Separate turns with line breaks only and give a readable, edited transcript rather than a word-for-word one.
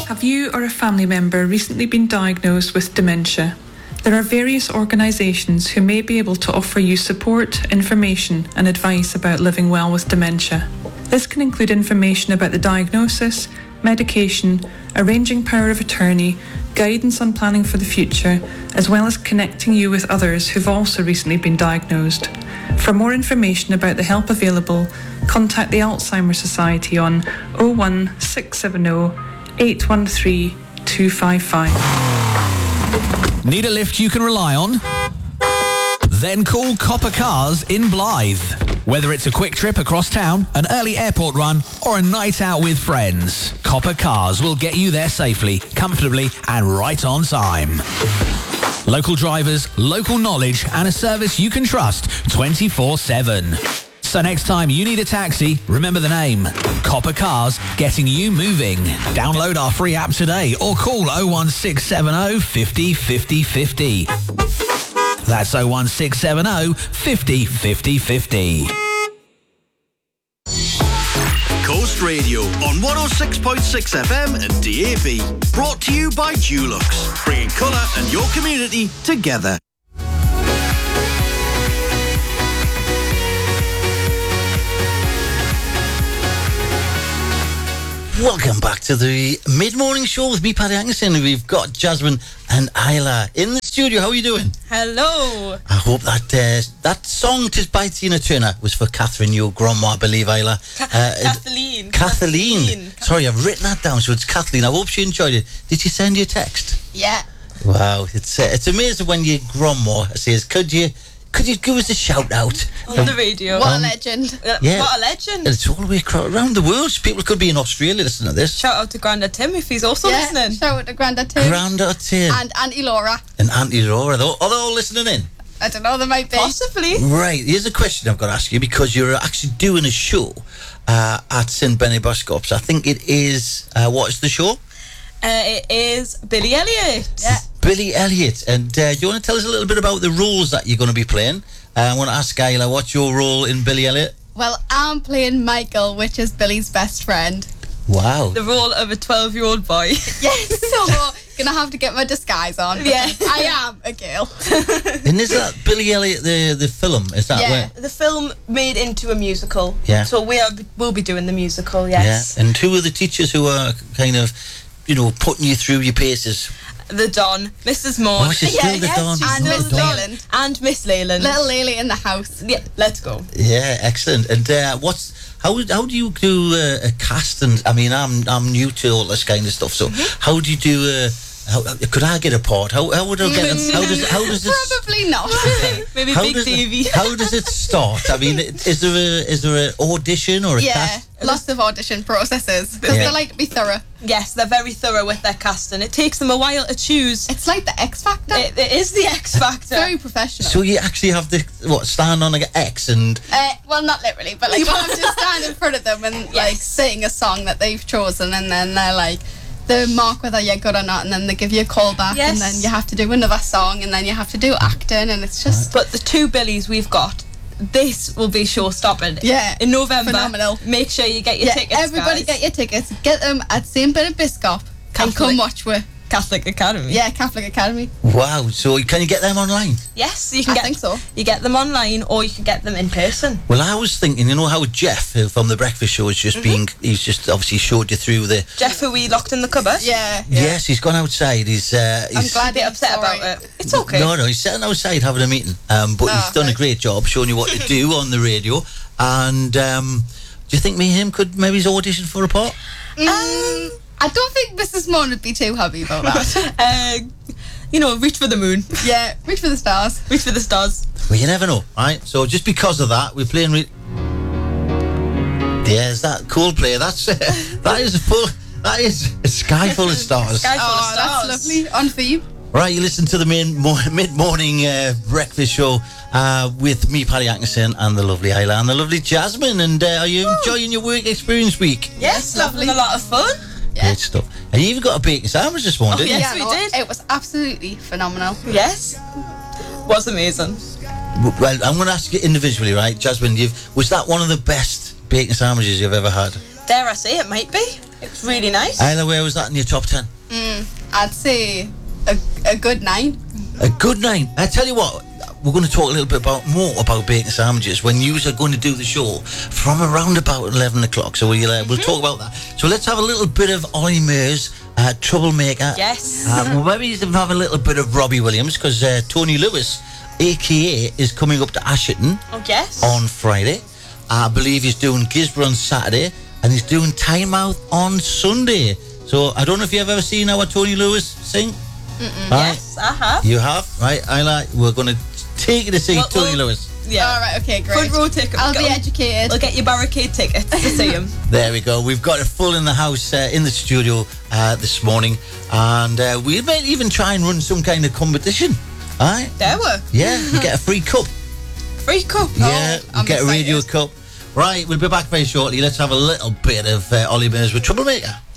Have you or a family member recently been diagnosed with dementia? There are various organisations who may be able to offer you support, information and advice about living well with dementia. This can include information about the diagnosis, medication, arranging power of attorney, guidance on planning for the future, as well as connecting you with others who've also recently been diagnosed. For more information about the help available, contact the Alzheimer's Society on 01670 813 255.
Need a lift you can rely on? Then call Copper Cars in Blythe. Whether it's a quick trip across town, an early airport run, or a night out with friends, Copper Cars will get you there safely, comfortably, and right on time. Local drivers, local knowledge, and a service you can trust 24/7. So next time you need a taxi, remember the name. Copper Cars, getting you moving. Download our free app today or call 01670 50 50 50. That's 01670 50 50 50.
Coast Radio on 106.6 FM and DAB. Brought to you by Dulux, bringing colour and your community together.
Welcome back to the mid-morning show with me, Paddy Atkinson. We've got Jasmine and Isla in the studio. How are you doing?
Hello.
I hope that that song, "Tis by Tina Turner," was for Catherine, your grandma, I believe, Isla. Kathleen. Sorry, I've written that down, so it's Kathleen. I hope she enjoyed it. Did she send you a text?
Yeah.
Wow, it's amazing when your grandma says, Could you give us a shout out
on the radio?
What a legend.
Yeah.
What a legend.
And it's all the way around the world. People could be in Australia listening to this.
Shout out to Grandad Tim if he's also listening.
Shout out to Grandad Tim.
Grandad Tim.
And Auntie Laura.
And Auntie Laura. Are they all listening in?
I don't know, they might be.
Possibly.
Right, here's a question I've got to ask you, because you're actually doing a show at St Benny Buscops. I think it is, what is the show?
It is Billy Elliot.
Yeah.
Billy Elliot. And do you want to tell us a little bit about the roles that you're going to be playing? I want to ask Isla, what's your role in Billy Elliot?
Well, I'm playing Michael, which is Billy's best friend.
Wow.
The role of a 12-year-old boy.
Yes, so gonna have to get my disguise on.
Yeah.
I am a girl.
And is that Billy Elliot, the film? Is that where?
The film made into a musical.
Yeah.
So we'll be doing the musical, yes.
Yeah. And who are the teachers who are kind of, putting you through your paces?
The Don, Mrs. Maud.
Oh, she's still the Don.
And Miss Leyland.
And Miss Leyland.
Little Lily in the house.
Yeah, let's go.
Yeah, excellent. And how do you do a cast? And I mean, I'm new to all this kind of stuff. So how do you do? Could I get a part? How would I get? How does it?
Probably not.
Maybe Big TV.
How does it start? I mean, is there an audition or a cast?
Lots of audition processes because they like to be thorough.
Yes, they're very thorough with their casting. It takes them a while to choose.
It's like the X Factor.
It is the X Factor.
Very professional.
So you actually have to stand on like an X and?
Well, not literally, but like you have to stand in front of them and like sing a song that they've chosen, and then they're like. They mark whether you're good or not, and then they give you a call back, and then you have to do another song, and then you have to do acting, and it's just...
But the two Billies we've got, this will be show-stopping.
Yeah.
In November.
Phenomenal.
Make sure you get your tickets,
everybody
guys.
Get your tickets. Get them at St. Benny Biscop and come watch with
Catholic Academy.
Yeah, Catholic Academy.
Wow, so can you get them online?
Yes, you can
I think so.
You get them online, or you can get them in person.
Well, I was thinking, how Jeff from the Breakfast Show is just he's just obviously showed you through the...
Jeff, who we locked in the cupboard?
Yeah.
Yes, he's gone outside.
I'm glad
he's upset about it. It's okay.
No, he's sitting outside having a meeting. But he's done a great job showing you what to do on the radio. And do you think me and him could maybe audition for a part?
I don't think Mrs. Mon would be too happy about that.
Reach for the moon.
Yeah, reach for the stars.
Reach for the stars.
Well, you never know, right? So just because of that, we're playing... There's that Coldplay. That is a sky full of stars.
Sky full of stars.
That's lovely. On theme.
Right, you listen to the mid-morning breakfast show with me, Paddy Atkinson, and the lovely Isla and the lovely Jasmine. And are you enjoying your work experience week?
Yes, lovely. Having a lot of fun.
Yeah.
Great stuff. And you even got a bacon sandwich this morning, didn't you?
Yes, we did.
It was absolutely phenomenal.
Yes. Was amazing.
Well, I'm going to ask you individually, right? Jasmine, was that one of the best bacon sandwiches you've ever had?
Dare I say it might be? It's really nice.
Isla, where was that in your top 10?
I'd say a good 9.
A good 9. I tell you what, we're going to talk a little bit more about bacon sandwiches when you are going to do the show from around about 11 o'clock. So we'll talk about that. So let's have a little bit of Ollie Murs, Troublemaker.
Yes.
We'll maybe even have a little bit of Robbie Williams, because Tony Lewis, a.k.a., is coming up to Asherton on Friday. I believe he's doing Gisborne on Saturday, and he's doing Tynemouth on Sunday. So I don't know if you've ever seen our Tony Lewis sing. Right?
Yes, I have.
You have? Right, Isla, we're going to take you to see Tony Lewis.
Yeah.
All right, okay, great.
Front row ticket.
I'll be educated.
We'll get you barricade tickets to see him.
There we go. We've got it full in the house, in the studio this morning. And we might even try and run some kind of competition. All right?
There we.
Yeah, you get a free cup.
Free cup?
Yeah,
I'm
you get
excited.
a radio cup. Right, we'll be back very shortly. Let's have a little bit of Ollie Murs with Troublemaker.